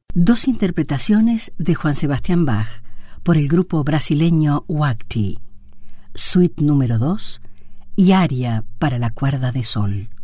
Dos interpretaciones de Juan Sebastián Bach por el grupo brasileño Huacti, Suite número 2 y Aria para la cuerda de sol.